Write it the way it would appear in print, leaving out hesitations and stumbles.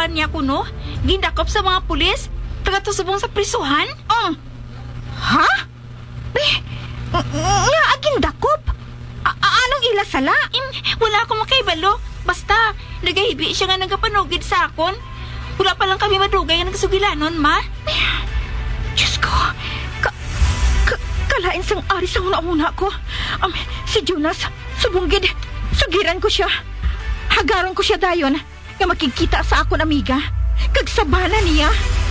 kauban niya kuno, gindakop sa mga pulis, taga-tusubong sa prisuhan. Ha? Nga aging dakop? Anong ilasala? Wala akong makaibalo. Basta, nagahibi siya nga nagapanugid sa akon. Wala pa lang kami madugay nga nagsugilanon, ma. Diyos ko, kalain sang ari sa una-una ko. Si Jonas, subunggid, sugiran ko siya. Hagaron ko siya dayon nga makikita sa akon amiga. Kagsabana niya.